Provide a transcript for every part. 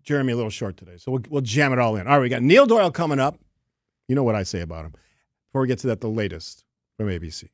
Jeremy a little short today, so we'll jam it all in. All right, we got Neil Doyle coming up. You know what I say about him. Before we get to that, the latest from ABC.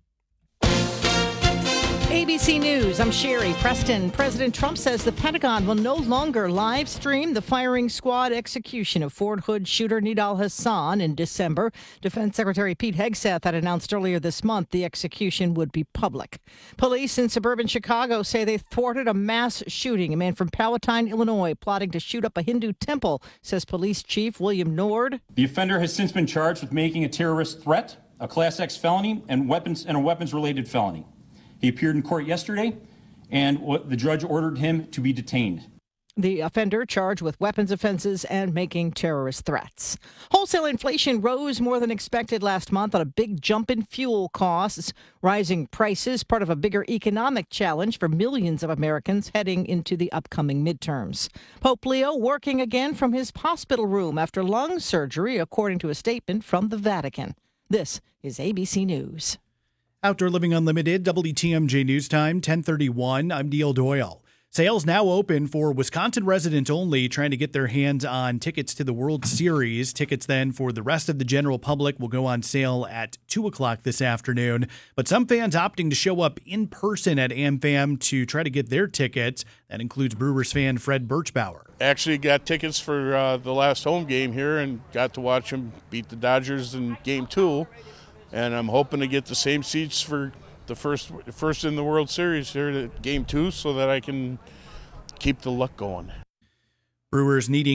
ABC News, I'm Sherry Preston. President Trump says the Pentagon will no longer live stream the firing squad execution of Fort Hood shooter Nidal Hasan in December. Defense Secretary Pete Hegseth had announced earlier this month the execution would be public. Police in suburban Chicago say they thwarted a mass shooting. A man from Palatine, Illinois, plotting to shoot up a Hindu temple, says Police Chief William Nord. The offender has since been charged with making a terrorist threat, a Class X felony, and a weapons-related felony. He appeared in court yesterday, and the judge ordered him to be detained. The offender charged with weapons offenses and making terrorist threats. Wholesale inflation rose more than expected last month on a big jump in fuel costs. Rising prices, part of a bigger economic challenge for millions of Americans heading into the upcoming midterms. Pope Leo working again from his hospital room after lung surgery, according to a statement from the Vatican. This is ABC News. Outdoor Living Unlimited, WTMJ News Time, 10:31. I'm Neil Doyle. Sales now open for Wisconsin residents only trying to get their hands on tickets to the World Series. Tickets then for the rest of the general public will go on sale at 2 o'clock this afternoon. But some fans opting to show up in person at AmFam to try to get their tickets. That includes Brewers fan Fred Birchbauer. Actually got tickets for the last home game here and got to watch them beat the Dodgers in Game 2. And I'm hoping to get the same seats for the first in the World Series here at Game 2 so that I can keep the luck going. Brewers needing